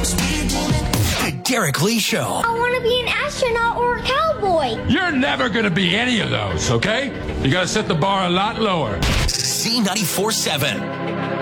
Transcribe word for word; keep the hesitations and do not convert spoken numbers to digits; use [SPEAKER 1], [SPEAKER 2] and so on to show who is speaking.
[SPEAKER 1] The Derek Lee Show.
[SPEAKER 2] I want to be an astronaut or a cowboy.
[SPEAKER 3] You're never going to be any of those, okay? You got to set the bar a lot lower.
[SPEAKER 1] Z ninety-four seven.